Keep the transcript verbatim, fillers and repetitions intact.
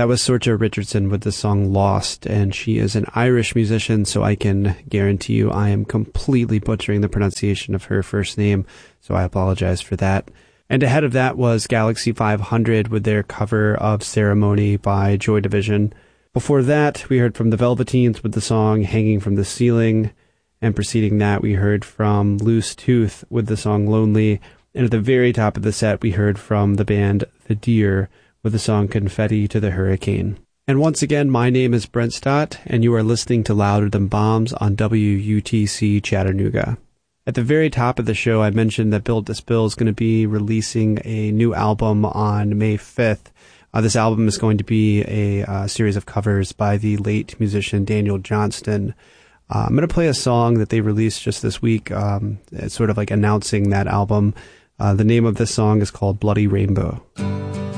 That was Sorcha Richardson with the song Lost, and she is an Irish musician, so I can guarantee you I am completely butchering the pronunciation of her first name, so I apologize for that. And ahead of that was Galaxy five hundred with their cover of Ceremony by Joy Division. Before that, we heard from the Velveteens with the song Hanging from the Ceiling, and preceding that, we heard from Loose Tooth with the song Lonely, and at the very top of the set, we heard from the band The Deer with the song Confetti to the Hurricane. And once again, my name is Brent Stott, and you are listening to Louder Than Bombs on W U T C Chattanooga. At the very top of the show, I mentioned that Built to Spill is going to be releasing a new album on May fifth. Uh, this album is going to be a uh, series of covers by the late musician Daniel Johnston. Uh, I'm going to play a song that they released just this week. Um, it's sort of like announcing that album. Uh, the name of this song is called Bloody Rainbow.